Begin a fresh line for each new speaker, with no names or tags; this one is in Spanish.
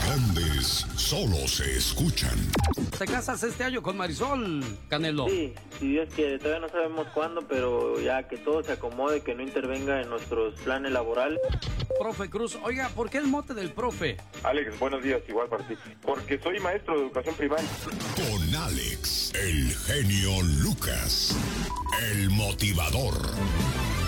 grandes solo se escuchan.
¿Te casas este año con Marisol, Canelo?
Sí, si Dios quiere, todavía no sabemos cuándo, pero ya que todo se acomode, que no intervenga en nuestros planes laborales.
Profe Cruz, oiga, ¿por qué el mote del profe?
Alex, buenos días, igual para ti. Porque soy maestro de educación primaria.
Con Alex, el genio Lucas, el motivador.